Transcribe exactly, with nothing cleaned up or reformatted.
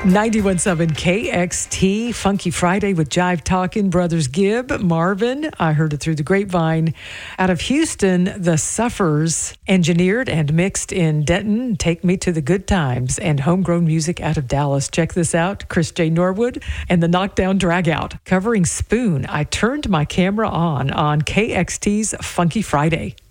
ninety-one point seven K X T, Funky Friday with Jive Talkin' Brothers Gibb, Marvin. I heard it through the grapevine. Out of Houston, The Suffers, engineered and mixed in Denton, Take Me to the Good Times, and homegrown music out of Dallas. Check this out, Chris J. Norwood and the Knockdown Dragout, covering Spoon, I Turned My Camera On, on K X T's Funky Friday.